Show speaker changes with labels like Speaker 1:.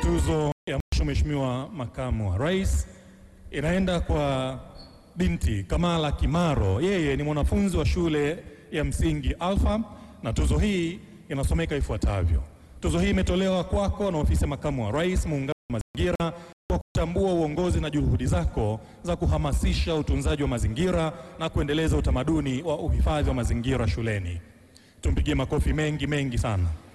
Speaker 1: Tuzo ya mwisho Mheshimiwa Makamu wa Rais inaenda kwa binti Kamala Kimaro. Yeye ni mwanafunzi wa shule ya msingi Alpha na tuzo hii inasomeka ifuatavyo. Tuzo hii imetolewa kwako na ofisi ya Makamu wa Rais, Muungano wa Mazingira, kwa kutambua uongozi na juhudi zako za kuhamasisha utunzaji wa mazingira na kuendeleza utamaduni wa uhifadhi wa mazingira shuleni. Tumpigie makofi mengi sana.